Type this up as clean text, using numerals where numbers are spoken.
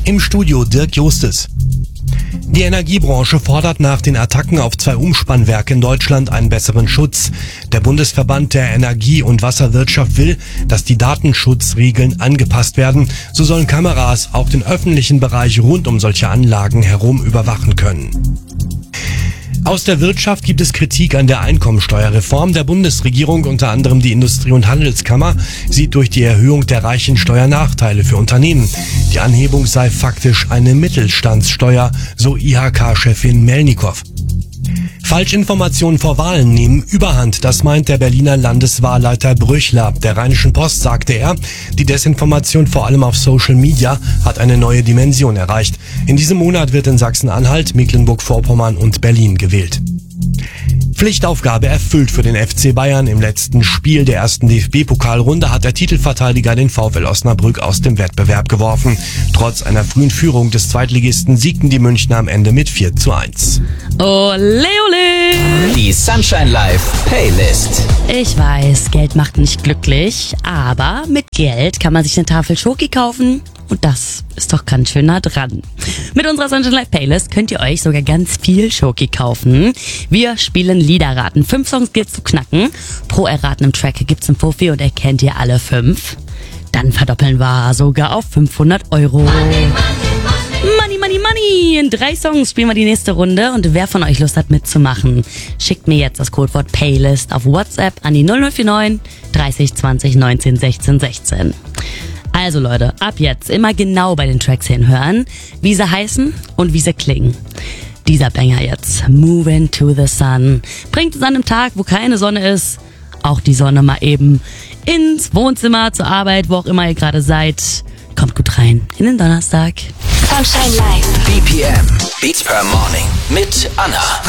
Im Studio Dirk Justes. Die Energiebranche fordert nach den Attacken auf 2 Umspannwerke in Deutschland einen besseren Schutz. Der Bundesverband der Energie- und Wasserwirtschaft will, dass die Datenschutzregeln angepasst werden. So sollen Kameras auch den öffentlichen Bereich rund um solche Anlagen herum überwachen können. Aus der Wirtschaft gibt es Kritik an der Einkommensteuerreform der Bundesregierung. Unter anderem die Industrie- und Handelskammer sieht durch die Erhöhung der Reichensteuer Nachteile für Unternehmen. Die Anhebung sei faktisch eine Mittelstandssteuer, so IHK-Chefin Melnikow. Falschinformationen vor Wahlen nehmen Überhand, das meint der Berliner Landeswahlleiter Brüchler. Der Rheinischen Post sagte er, die Desinformation vor allem auf Social Media hat eine neue Dimension erreicht. In diesem Monat wird in Sachsen-Anhalt, Mecklenburg-Vorpommern und Berlin gewählt. Pflichtaufgabe erfüllt für den FC Bayern. Im letzten Spiel der ersten DFB-Pokalrunde hat der Titelverteidiger den VfL Osnabrück aus dem Wettbewerb geworfen. Trotz einer frühen Führung des Zweitligisten siegten die Münchner am Ende mit 4:1. Ole, ole! Die Sunshine Live Playlist. Ich weiß, Geld macht nicht glücklich, aber mit Geld kann man sich eine Tafel Schoki kaufen. Und das ist doch ganz schön nah dran. Mit unserer Sunshine Live Playlist könnt ihr euch sogar ganz viel Schoki kaufen. Wir spielen Liederraten. 5 Songs gibt's zu knacken. Pro erratenem Track gibt's ein Fuffi und erkennt ihr alle 5. Dann verdoppeln wir sogar auf 500 Euro. Money, money, money! In 3 Songs spielen wir die nächste Runde und wer von euch Lust hat mitzumachen, schickt mir jetzt das Codewort Playlist auf WhatsApp an die 0049 30 20 19 16 16. Also Leute, ab jetzt immer genau bei den Tracks hinhören, wie sie heißen und wie sie klingen. Dieser Banger jetzt, Moving to the Sun, bringt uns an einem Tag, wo keine Sonne ist, auch die Sonne mal eben ins Wohnzimmer, zur Arbeit, wo auch immer ihr gerade seid. Kommt gut rein in den Donnerstag. Sunshine Live. BPM, Beats per Morning mit Anna.